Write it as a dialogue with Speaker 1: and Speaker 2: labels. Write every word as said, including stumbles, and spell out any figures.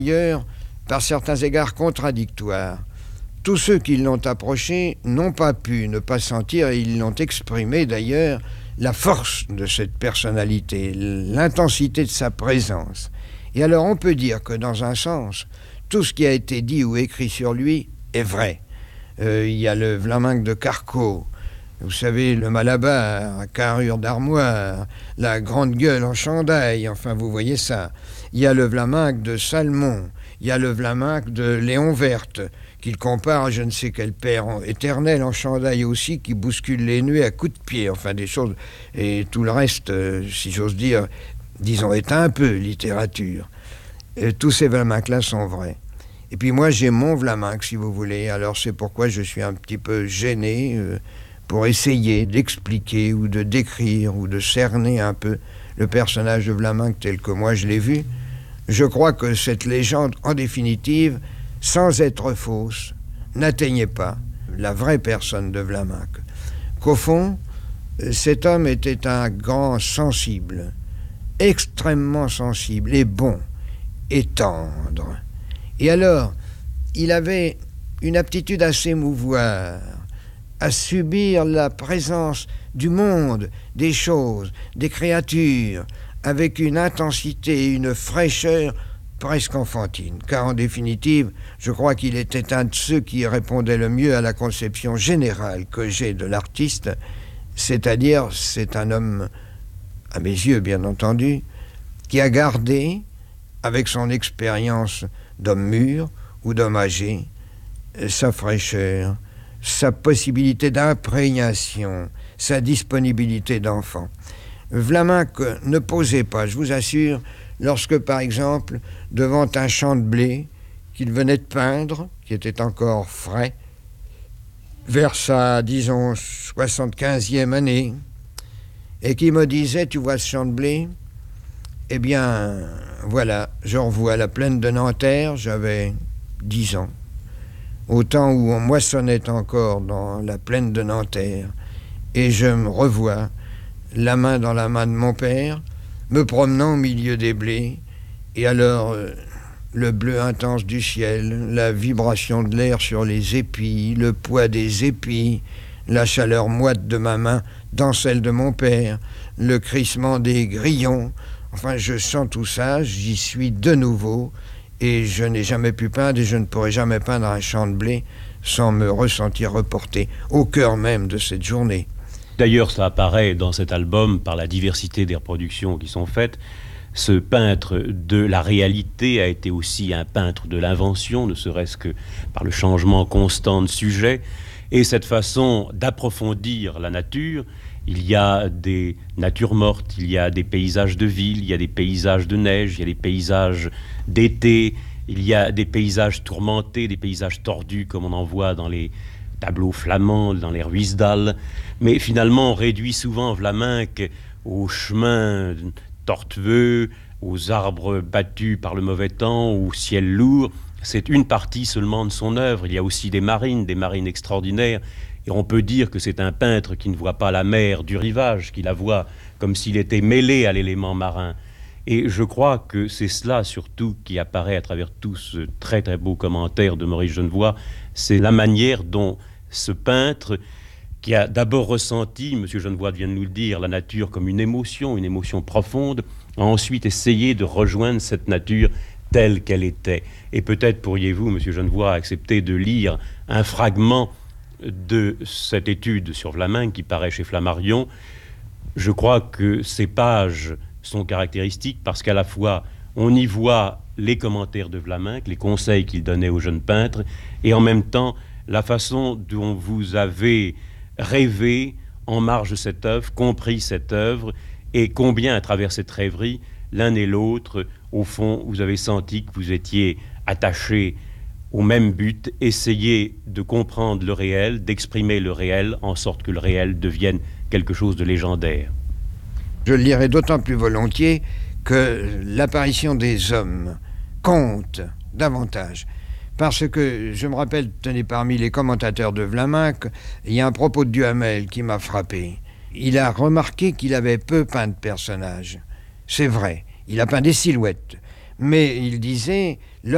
Speaker 1: D'ailleurs, par certains égards contradictoires. Tous ceux qui l'ont approché n'ont pas pu ne pas sentir, et ils l'ont exprimé d'ailleurs, la force de cette personnalité, l'intensité de sa présence. Et alors on peut dire que dans un sens, tout ce qui a été dit ou écrit sur lui est vrai. Euh, il y a le Vlaminck de Carquot, vous savez, le Malabar, à carrure d'armoire, la grande gueule en chandail, enfin vous voyez ça. Il y a le Vlaminck de Salmon, il y a le Vlaminck de Léon Verte, qu'il compare à je ne sais quel père éternel en chandail aussi, qui bouscule les nuées à coups de pied, enfin des choses. Et tout le reste, euh, si j'ose dire, disons, est un peu littérature. Et tous ces Vlaminck-là sont vrais. Et puis moi, j'ai mon Vlaminck, si vous voulez. Alors c'est pourquoi je suis un petit peu gêné euh, pour essayer d'expliquer ou de décrire ou de cerner un peu le personnage de Vlaminck tel que moi je l'ai vu. Je crois que cette légende, en définitive, sans être fausse, n'atteignait pas la vraie personne de Vlaminck. Qu'au fond, cet homme était un grand sensible, extrêmement sensible et bon, et tendre. Et alors, il avait une aptitude à s'émouvoir, à subir la présence du monde, des choses, des créatures, avec une intensité et une fraîcheur presque enfantine, car en définitive, je crois qu'il était un de ceux qui répondaient le mieux à la conception générale que j'ai de l'artiste, c'est-à-dire c'est un homme, à mes yeux bien entendu, qui a gardé, avec son expérience d'homme mûr ou d'homme âgé, sa fraîcheur, sa possibilité d'imprégnation, sa disponibilité d'enfant. Vlaminck ne posait pas, je vous assure, lorsque, par exemple, devant un champ de blé qu'il venait de peindre, qui était encore frais, vers sa, disons, soixante-quinzième année, et qui me disait, tu vois ce champ de blé? Eh bien, voilà, je revois la plaine de Nanterre, j'avais dix ans, au temps où on moissonnait encore dans la plaine de Nanterre, et je me revois, la main dans la main de mon père, me promenant au milieu des blés, et alors euh, le bleu intense du ciel, la vibration de l'air sur les épis, le poids des épis, la chaleur moite de ma main dans celle de mon père, le crissement des grillons, enfin je sens tout ça, j'y suis de nouveau, et je n'ai jamais pu peindre, et je ne pourrai jamais peindre un champ de blé sans me ressentir reporté au cœur même de cette journée.
Speaker 2: D'ailleurs, ça apparaît dans cet album par la diversité des reproductions qui sont faites. Ce peintre de la réalité a été aussi un peintre de l'invention, ne serait-ce que par le changement constant de sujet. Et cette façon d'approfondir la nature, il y a des natures mortes, il y a des paysages de ville, il y a des paysages de neige, il y a des paysages d'été, il y a des paysages tourmentés, des paysages tordus comme on en voit dans les tableaux flamands, dans les Ruisdael. Mais finalement, on réduit souvent Vlaminck aux chemins tortueux, aux arbres battus par le mauvais temps, au ciel lourd. C'est une partie seulement de son œuvre. Il y a aussi des marines, des marines extraordinaires. Et on peut dire que c'est un peintre qui ne voit pas la mer du rivage, qui la voit comme s'il était mêlé à l'élément marin. Et je crois que c'est cela surtout qui apparaît à travers tout ce très très beau commentaire de Maurice Genevoix. C'est la manière dont ce peintre, qui a d'abord ressenti, M. Genevoix vient de nous le dire, la nature comme une émotion, une émotion profonde, a ensuite essayé de rejoindre cette nature telle qu'elle était. Et peut-être pourriez-vous, M. Genevoix, accepter de lire un fragment de cette étude sur Vlaminck qui paraît chez Flammarion. Je crois que ces pages sont caractéristiques parce qu'à la fois on y voit les commentaires de Vlaminck, les conseils qu'il donnait aux jeunes peintres, et en même temps la façon dont vous avez rêvé en marge de cette œuvre, compris cette œuvre, et combien à travers cette rêverie, l'un et l'autre, au fond, vous avez senti que vous étiez attachés au même but, essayer de comprendre le réel, d'exprimer le réel, en sorte que le réel devienne quelque chose de légendaire.
Speaker 1: Je le lirai d'autant plus volontiers que l'apparition des hommes compte davantage. Parce que, je me rappelle, tenez, parmi les commentateurs de Vlaminck, il y a un propos de Duhamel qui m'a frappé. Il a remarqué qu'il avait peu peint de personnages. C'est vrai, il a peint des silhouettes. Mais il disait...